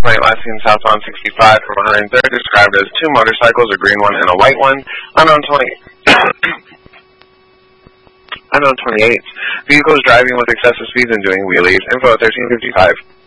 Light last seen southbound 65 from 103rd, described as two motorcycles, a green one and a white one. Unknown 28. Vehicles driving with excessive speeds and doing wheelies. Info at 1355.